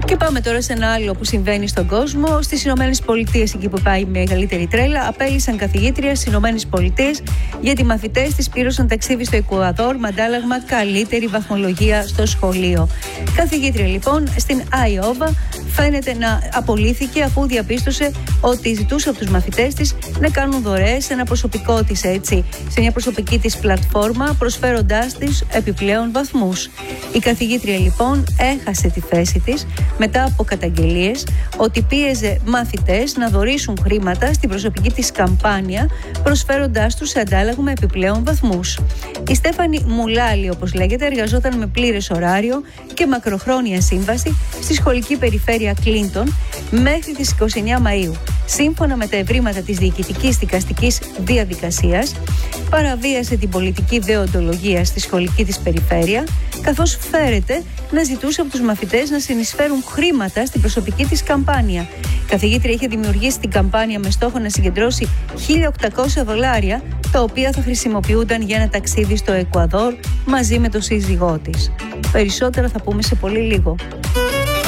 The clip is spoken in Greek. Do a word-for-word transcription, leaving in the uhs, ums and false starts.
Και πάμε τώρα σε ένα άλλο που συμβαίνει στον κόσμο. Στις Ηνωμένες Πολιτείες, εκεί που πάει η μεγαλύτερη τρέλα, απέλυσαν καθηγήτρια στις Ηνωμένες Πολιτείες γιατί μαθητές της πλήρωσαν ταξίδι στο Εκουαδόρ με αντάλλαγμα καλύτερη βαθμολογία στο σχολείο. Καθηγήτρια λοιπόν στην Άιοβα φαίνεται να απολύθηκε αφού διαπίστωσε ότι ζητούσε από τους μαθητές της να κάνουν δωρεές σε ένα προσωπικό της, έτσι, σε μια προσωπική της πλατφόρμα, προσφέροντάς της επιπλέον βαθμούς. Η καθηγήτρια λοιπόν έχασε τη θέση της μετά από καταγγελίες ότι πίεζε μαθητές να δωρήσουν χρήματα στην προσωπική της καμπάνια, προσφέροντάς τους σε αντάλλαγμα επιπλέον βαθμούς. Η Στέφανη Μουλάλη, όπως λέγεται, εργαζόταν με πλήρες ωράριο και μακροχρόνια σύμβαση στη σχολική περιφέρεια Κλίντον μέχρι τις είκοσι εννέα Μαΐου. Σύμφωνα με τα ευρήματα της διοικητικής δικαστικής διαδικασίας, παραβίασε την πολιτική δεοντολογία στη σχολική της περιφέρεια, καθώς φέρεται να ζητούσε από τους μαθητές να συνεισφέρουν χρήματα στην προσωπική της καμπάνια. Η καθηγήτρια είχε δημιουργήσει την καμπάνια με στόχο να συγκεντρώσει χίλια οκτακόσια δολάρια, τα οποία θα χρησιμοποιούνταν για ένα ταξίδι στο Εκουαδόρ μαζί με τον σύζυγό της. Περισσότερα θα πούμε σε πολύ λίγο.